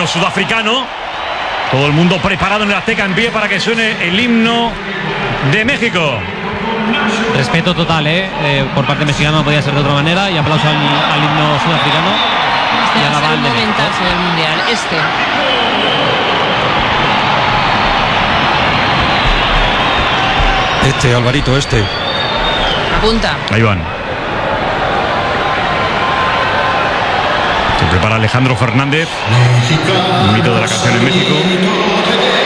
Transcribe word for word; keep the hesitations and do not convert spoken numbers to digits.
himno sudafricano. Todo el mundo preparado en el Azteca en pie para que suene el himno de México. Respeto total, ¿eh? Eh, por parte mexicana no podía ser de otra manera. Y aplauso al, al himno sudafricano. Este Y va a a la ser el banda de México. momentazo del Mundial. Este. Este, Alvarito, este. Apunta. Ahí van. Se prepara Alejandro Fernández. Un mito de la canción en México.